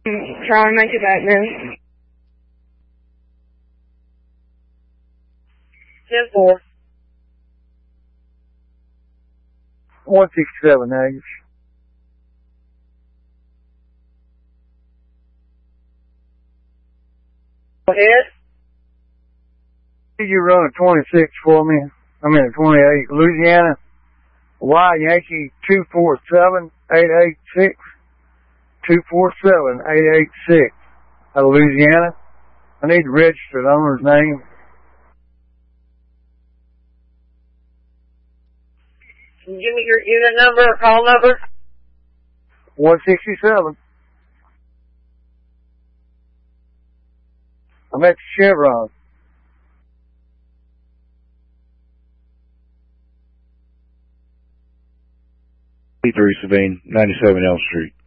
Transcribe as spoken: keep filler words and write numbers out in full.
Try and make it back then. ten four. one sixty-seven, Nash. Go ahead. Could you run a twenty-six for me? I mean a twenty-eight. Louisiana. Y Yankee two four seven eight eight six. two four seven eight eight six. Out of Louisiana. I need the registered owner's name. Can you give me your unit number or call number? one sixty-seven. I'm at the Chevron. three Sabine, ninety-seven Elm Street.